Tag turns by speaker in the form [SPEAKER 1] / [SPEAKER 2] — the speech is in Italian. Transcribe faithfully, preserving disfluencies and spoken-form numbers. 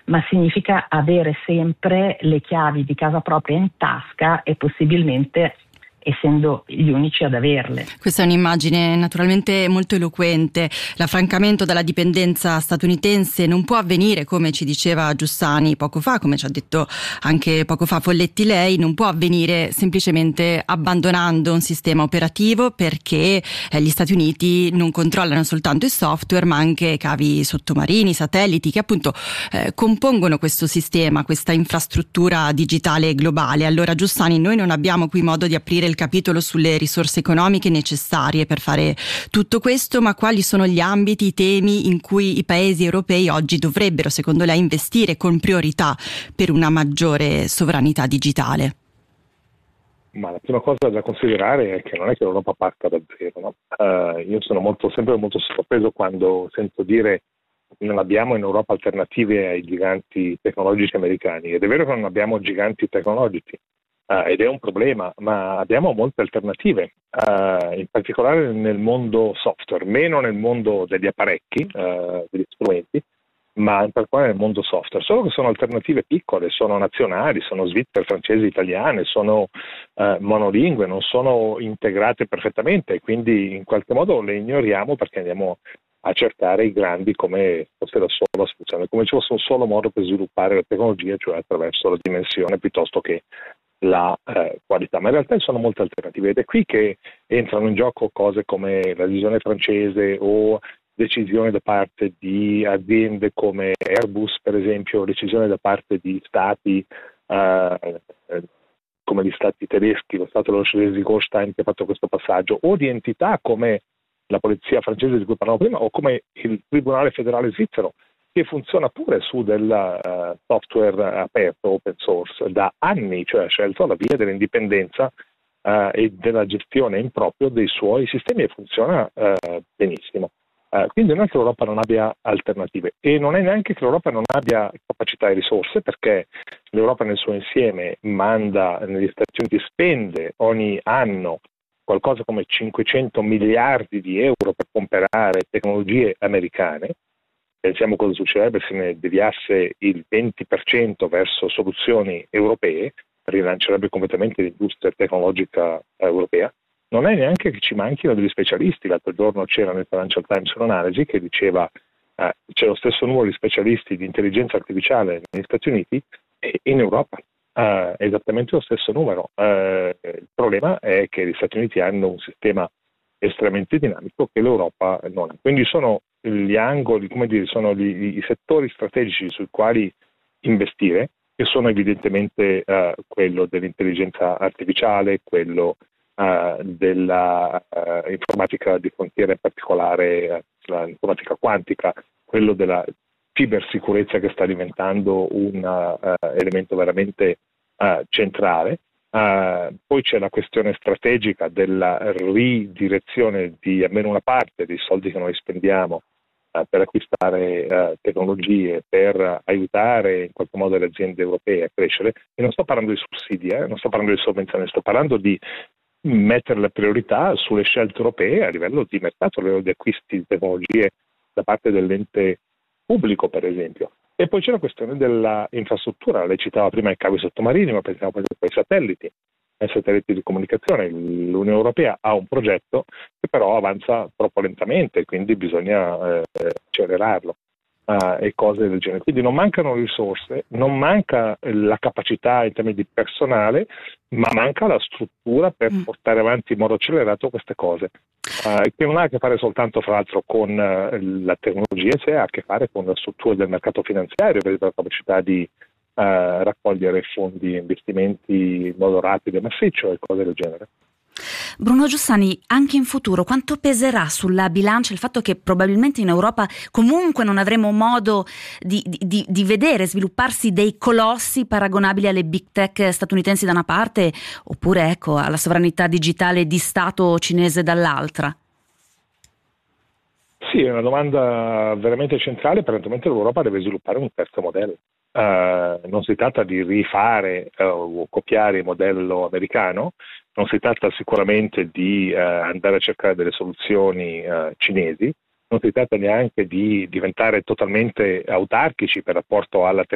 [SPEAKER 1] ma significa avere sempre le chiavi di casa propria in tasca e possibilmente essendo gli unici ad averle.
[SPEAKER 2] Questa è un'immagine naturalmente molto eloquente. L'affrancamento dalla dipendenza statunitense non può avvenire, come ci diceva Giussani poco fa, come ci ha detto anche poco fa Folletti lei, non può avvenire semplicemente abbandonando un sistema operativo, perché eh, gli Stati Uniti non controllano soltanto il software, ma anche cavi sottomarini, satelliti che appunto eh, compongono questo sistema, questa infrastruttura digitale globale. Allora Giussani, noi non abbiamo qui modo di aprire il capitolo sulle risorse economiche necessarie per fare tutto questo, ma quali sono gli ambiti, i temi in cui i paesi europei oggi dovrebbero, secondo lei, investire con priorità per una maggiore sovranità digitale?
[SPEAKER 3] Ma la prima cosa da considerare è che non è che l'Europa parta da zero, no? Uh, io sono molto, sempre molto sorpreso quando sento dire che non abbiamo in Europa alternative ai giganti tecnologici americani. Ed è vero che non abbiamo giganti tecnologici, Uh, ed è un problema, ma abbiamo molte alternative, uh, in particolare nel mondo software, meno nel mondo degli apparecchi, uh, degli strumenti, ma in particolare nel mondo software. Solo che sono alternative piccole, sono nazionali, sono svizzere, francesi, italiane, sono uh, monolingue, non sono integrate perfettamente, quindi in qualche modo le ignoriamo perché andiamo a cercare i grandi come fosse la sola soluzione, come ci fosse un solo modo per sviluppare la tecnologia, cioè attraverso la dimensione piuttosto che la eh, qualità, ma in realtà ci sono molte alternative ed è qui che entrano in gioco cose come la decisione francese o decisioni da parte di aziende come Airbus, per esempio, decisioni da parte di stati eh, come gli stati tedeschi, lo stato dello Schleswig-Holstein che ha fatto questo passaggio, o di entità come la polizia francese di cui parlavo prima, o come il Tribunale federale svizzero, che funziona pure su del uh, software aperto, open source, da anni, cioè ha scelto la via dell'indipendenza uh, e della gestione in proprio dei suoi sistemi e funziona uh, benissimo. Uh, quindi non è che l'Europa non abbia alternative e non è neanche che l'Europa non abbia capacità e risorse, perché l'Europa nel suo insieme manda negli Stati Uniti, spende ogni anno qualcosa come cinquecento miliardi di euro per comprare tecnologie americane. Pensiamo cosa succederebbe se ne deviasse il venti per cento verso soluzioni europee, rilancerebbe completamente l'industria tecnologica europea. Non è neanche che ci manchino degli specialisti. L'altro giorno c'era nel Financial Times un'analisi che diceva eh, c'è lo stesso numero di specialisti di intelligenza artificiale negli Stati Uniti e in Europa. Uh, esattamente lo stesso numero. Uh, il problema è che gli Stati Uniti hanno un sistema estremamente dinamico che l'Europa non ha. Quindi sono gli angoli, come dire, sono gli, i settori strategici sui quali investire, che sono evidentemente uh, quello dell'intelligenza artificiale, quello uh, della uh, informatica di frontiera, in particolare uh, l'informatica quantica, quello della cibersicurezza che sta diventando un uh, elemento veramente uh, centrale. Uh, poi c'è la questione strategica della ridirezione di almeno una parte dei soldi che noi spendiamo uh, per acquistare uh, tecnologie, per aiutare in qualche modo le aziende europee a crescere. E non sto parlando di sussidi, eh, non sto parlando di sovvenzioni, sto parlando di mettere la priorità sulle scelte europee a livello di mercato, a livello di acquisti di tecnologie da parte dell'ente pubblico, per esempio. E poi c'è la questione dell'infrastruttura. Lei citava prima i cavi sottomarini, ma pensiamo per esempio ai satelliti, ai satelliti di comunicazione. L'Unione Europea ha un progetto che però avanza troppo lentamente, quindi bisogna eh, accelerarlo uh, e cose del genere. Quindi non mancano risorse, non manca la capacità in termini di personale, ma manca la struttura per mm. portare avanti in modo accelerato queste cose. Uh, che non ha a che fare soltanto, fra l'altro, con uh, la tecnologia, se ha a che fare con la struttura del mercato finanziario, per la capacità di uh, raccogliere fondi e investimenti in modo rapido e massiccio e cose del genere.
[SPEAKER 4] Bruno Giussani, anche in futuro quanto peserà sulla bilancia il fatto che probabilmente in Europa comunque non avremo modo di, di, di vedere svilupparsi dei colossi paragonabili alle big tech statunitensi da una parte, oppure ecco alla sovranità digitale di Stato cinese dall'altra?
[SPEAKER 3] Sì, è una domanda veramente centrale. Apparentemente l'Europa deve sviluppare un terzo modello. Uh, non si tratta di rifare uh, o copiare il modello americano, non si tratta sicuramente di uh, andare a cercare delle soluzioni uh, cinesi, non si tratta neanche di diventare totalmente autarchici per rapporto alla